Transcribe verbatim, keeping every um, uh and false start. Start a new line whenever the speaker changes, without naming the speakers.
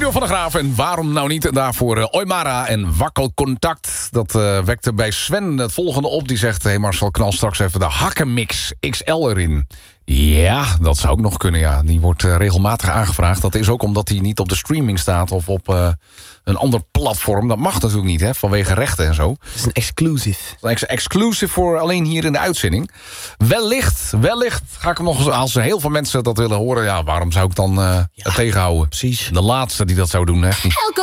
Guido van der Graaf en waarom nou niet? Daarvoor uh, Oymara en Wakkelcontact. Dat uh, wekte bij Sven het volgende op. Die zegt, hey Marcel, knal straks even de Hakkenmix X L erin. Ja, dat zou ook nog kunnen, ja. Die wordt uh, regelmatig aangevraagd. Dat is ook omdat hij niet op de streaming staat of op uh, een ander platform. Dat mag natuurlijk niet, hè, vanwege rechten en zo.
Het is een exclusive.
Ex- exclusive voor alleen hier in de uitzending. Wellicht, wellicht ga ik hem nog eens... Als heel veel mensen dat willen horen, ja, waarom zou ik dan uh,
Ja,
het tegenhouden?
precies.
De laatste die dat zou doen, hè.
Elke